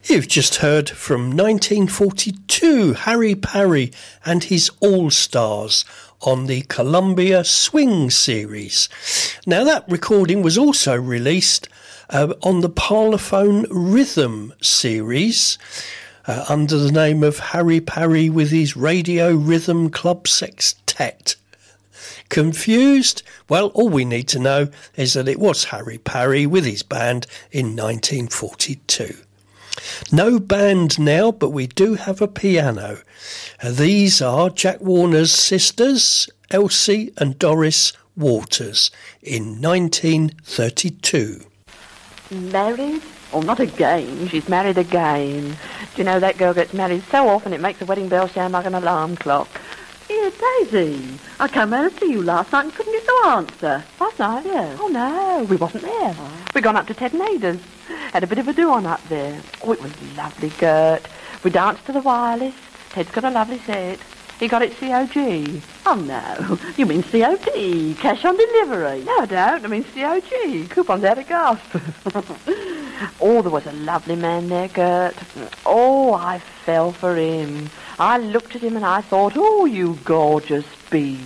You've just heard from 1942, Harry Parry and his All-Stars on the Columbia Swing series. Now that recording was also released on the Parlophone Rhythm series under the name of Harry Parry with his Radio Rhythm Club Sextet. Confused? Well, all we need to know is that it was Harry Parry with his band in 1942. No band now, but we do have a piano. These are Jack Warner's sisters, Elsie and Doris Waters, in 1932. Married? Oh, not again. She's married again. Do you know, that girl gets married so often it makes the wedding bell sound like an alarm clock. Here, Daisy. I came round to see you last night and couldn't get no answer. Last night? Yeah. Oh, no, we wasn't there. We gone up to Ted and Ada's. Had a bit of a do-on up there. Oh, it was lovely, Gert. We danced to the wireless. Ted's got a lovely set. He got it COG. Oh, no. You mean COD, cash on delivery. No, I don't. I mean COG, coupons out of gas. Oh, there was a lovely man there, Gert. Oh, I fell for him. I looked at him and I thought, oh, you gorgeous beast.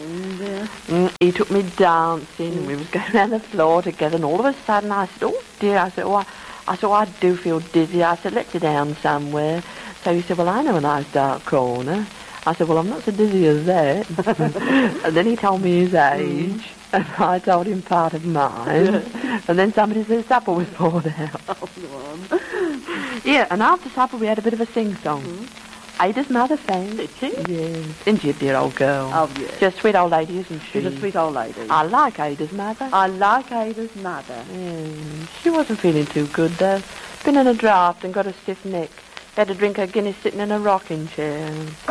He took me dancing and we was going around the floor together, and all of a sudden I said, oh dear, I said, I do feel dizzy. I said, let's sit down somewhere. So he said, well, I know a nice dark corner. I said, well, I'm not so dizzy as that. And then he told me his age, and I told him part of mine. And then somebody said supper was poured out. Oh, go on. Yeah, and after supper we had a bit of a sing-song. Ada's mother sang. Did she? Yes. Isn't she a dear old girl? Oh, yes. She's a sweet old lady, isn't she? She's a sweet old lady. I like Ada's mother. I like Ada's mother. She wasn't feeling too good, though. Been in a draught and got a stiff neck. Had to drink her Guinness sitting in a rocking chair.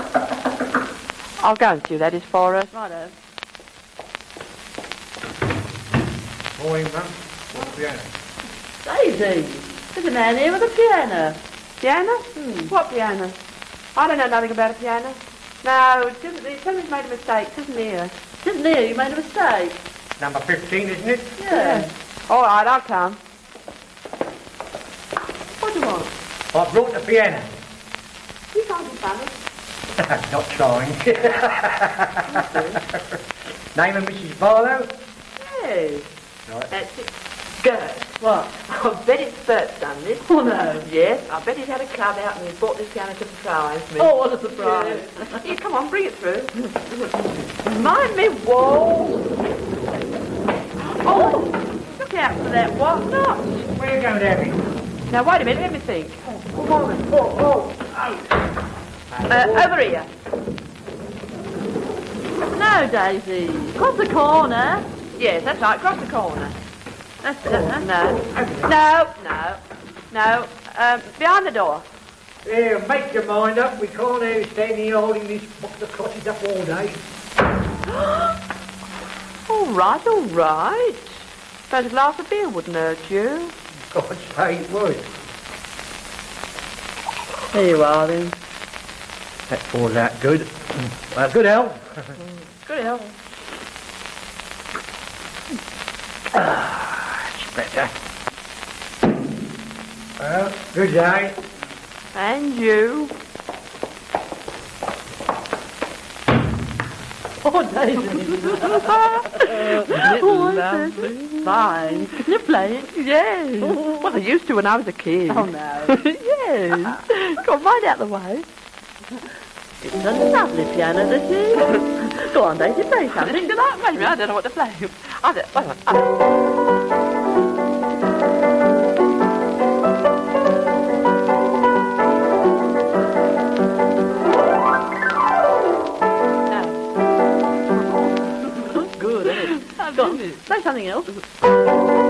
I'll go and see who that is for her. Righto. Morning, Mum. What's the piano? Daisy, there's a man here with a piano. Piano? What piano? I don't know nothing about a piano. No, somebody's made a mistake. It isn't here. Didn't hear you made a mistake. Number 15, isn't it? Yeah. All right, I'll come. What do you want? I brought the piano. You can't be funny. Not trying. Name of Mrs. Barlow? Yes. Right. That's it. Gert. What? I bet it's Bert's done this. Oh, no. Yes, I bet he's had a club out and he's bought this piano to surprise me. Oh, what a surprise. Yeah. Here, come on, bring it through. Mind me, whoa. Oh, look out for that, what not? Where are you going, Abby? Now, wait a minute, let me think. Over here. No, Daisy. Across the corner. Yes, that's right, across the corner. That's it. No. Behind the door. Yeah, make your mind up. We can't have you standing here holding this box of crosses up all day. All right. Suppose a glass of beer wouldn't hurt you. God say it would. There you are, then. That falls out good. Good help. Good help. That's better. Well, good day. And you. Oh, Daisy. Lovely. Fine. Can you play it? Yes. Well, I used to when I was a kid. Oh, no. Yes. Go on, find out the way. It's a lovely piano, this is. Go on, Daisy, play something. Good night, baby. I don't know what to play. Wait a minute. Good, isn't it? Go on, play something else.